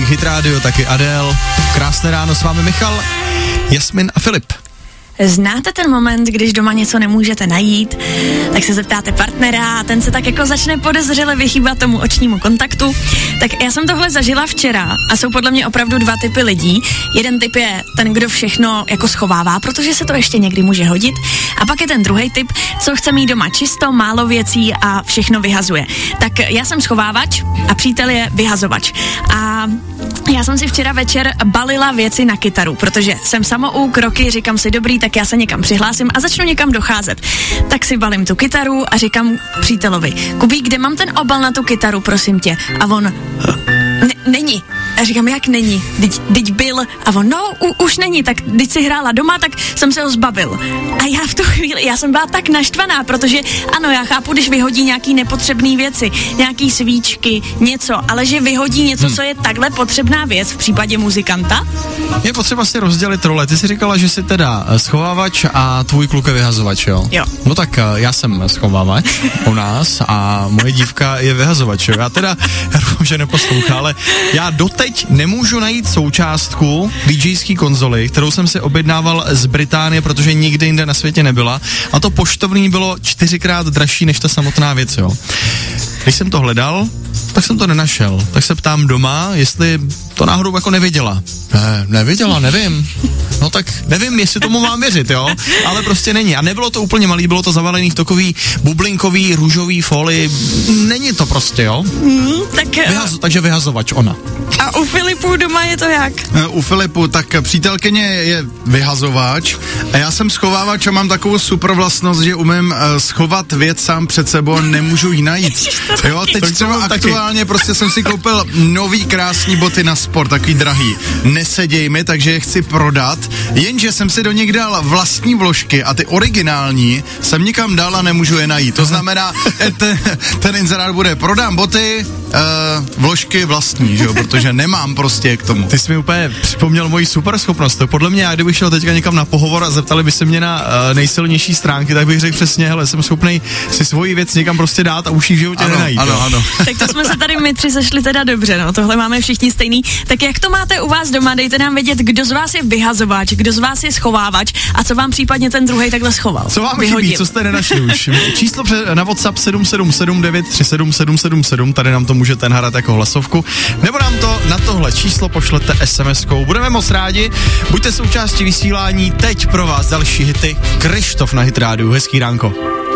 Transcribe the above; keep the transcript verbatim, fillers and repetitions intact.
Hit Radio, taky Adele. Krásné ráno, s vámi Michal, Jasmin a Filip. Znáte ten moment, když doma něco nemůžete najít, tak se zeptáte partnera a ten se tak jako začne podezřele vychýbat tomu očnímu kontaktu. Tak já jsem tohle zažila včera a jsou podle mě opravdu dva typy lidí. Jeden typ je ten, kdo všechno jako schovává, protože se to ještě někdy může hodit. A pak je ten druhý typ, co chce mít doma čisto, málo věcí a všechno vyhazuje. Tak já jsem schovávač a přítel je vyhazovač. A já jsem si včera večer balila věci na kytaru, protože jsem samouk, roky, říkám si dobrý, tak já se někam přihlásím a začnu někam docházet. Tak si balím tu kytaru a říkám přítelovi, Kubí, kde mám ten obal na tu kytaru, prosím tě? A on, není. A říkám, jak není? Dyť, dyť byl. A on, no, u, už není, tak když si hrála doma, tak jsem se ho zbavil. A já v tu chvíli, já jsem byla tak naštvaná, protože ano, já chápu, když vyhodí nějaký nepotřebný věci, nějaký svíčky, něco, ale že vyhodí něco, hmm. co je takhle potřebná věc v případě muzikanta? Je potřeba si rozdělit role. Ty jsi říkala, že jsi teda schovávač a tvůj kluk je vyhazovač, jo? Jo. No tak já jsem schovávač u nás a moje dívka je vyhazovač, jo? Já teda, já doufám, že neposlouchá, ale já doteď nemůžu najít součástku DJské konzoly, kterou jsem si objednával z Británie, protože nikde jinde na světě nebyla. A to poštovní bylo čtyřikrát dražší než ta samotná věc, jo. Když jsem to hledal, tak jsem to nenašel. Tak se ptám doma, jestli to náhodou jako neviděla. Ne, neviděla, nevím. No tak nevím, jestli tomu mám věřit, jo, ale prostě není. A nebylo to úplně malý, bylo to zavalený v takový bublinkový, růžový folii. Není to prostě, jo. Mm, tak, Vyhazo, takže vyhazovač ona. A u Filipu doma je to jak? U Filipu, tak přítelkyně je vyhazovač a já jsem schovávač a mám takovou super vlastnost, že umím uh, schovat věc sám před sebou a nemůžu ji najít. Jo, teď tak třeba aktuálně taky. Prostě jsem si koupil nový krásný boty na sport, takový drahý. Neseděj mi, takže je chci prodat, jenže jsem si do nich dal vlastní vložky a ty originální jsem nikam dal a nemůžu je najít. To znamená, ten, ten inzerát bude prodám boty, uh, vložky vlastní, že jo, protože nemám prostě k tomu. Ty jsi mi úplně připomněl moji super schopnost. To podle mě, já kdybych šel teďka někam na pohovor a zeptali by se mě na uh, nejsilnější stránky, tak bych řekl přesně, hele, jsem schopný si svoji věc někam prostě dát a už ji v životě ano, nenajít. Ano, ano. Tak to jsme se tady my tři sešli teda dobře, no, tohle máme všichni stejný. Tak jak to máte u vás doma, dejte nám vědět, kdo z vás je vyhazovač, kdo z vás je schovávač a co vám případně ten druhý takhle schoval. Co vám vyhodil. chybí, co jste nenašli už? Číslo na WhatsApp sedm sedm sedm devět tři sedm sedm sedm sedm, tady nám to můžete nahrát jako hlasovku, nebo nám to na tohle číslo pošlete es em eskou. Budeme moc rádi, buďte součástí vysílání, teď pro vás další hity. Krištof na Hit Rádiu, hezký ránko.